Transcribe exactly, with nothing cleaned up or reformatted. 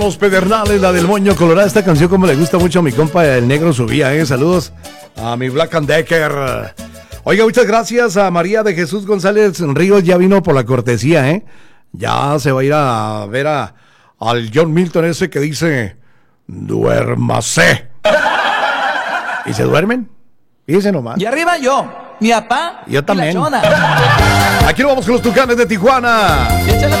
Los Pedernales, la del Moño Colorado. Esta canción como le gusta mucho a mi compa el Negro Subía, ¿eh? Saludos a mi Black and Decker. Oiga, muchas gracias a María de Jesús González Ríos, ya vino por la cortesía, ¿eh? Ya se va a ir a ver a, al John Milton ese que dice, duérmase. ¿Y se duermen? Fíjense nomás. Y arriba yo, mi papá. Yo también. Y la chona. Aquí nos vamos con los Tucanes de Tijuana. Y échale